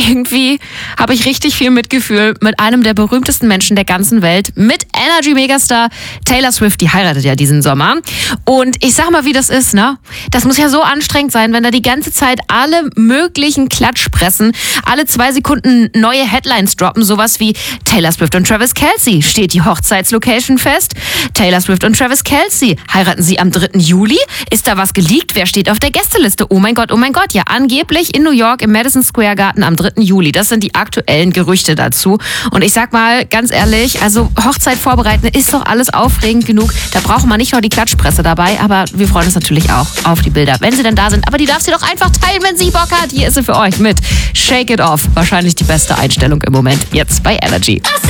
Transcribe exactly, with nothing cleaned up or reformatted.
irgendwie habe ich richtig viel Mitgefühl mit einem der berühmtesten Menschen der ganzen Welt, mit Energy-Megastar Taylor Swift. Die heiratet ja diesen Sommer. Und ich sag mal, wie das ist, ne? Das muss ja so anstrengend sein, wenn da die ganze Zeit alle möglichen Klatschpressen alle zwei Sekunden neue Headlines droppen. Sowas wie Taylor Swift und Travis Kelce. Steht die Hochzeitslocation fest? Taylor Swift und Travis Kelce. Heiraten sie am dritten Juli? Ist da was geleakt? Wer steht auf der Gästeliste? Oh mein Gott, oh mein Gott. Ja, angeblich in New York im Madison Square Garden am dritten Juli. Das sind die aktuellen Gerüchte dazu. Und ich sag mal, ganz ehrlich, also Hochzeit vorbereiten ist doch alles aufregend genug. Da braucht man nicht nur die Klatschpresse dabei, aber wir freuen uns natürlich auch auf die Bilder, wenn sie denn da sind. Aber die darf sie doch einfach teilen, wenn sie Bock hat. Hier ist sie für euch mit Shake It Off. Wahrscheinlich die beste Einstellung im Moment jetzt bei Energy.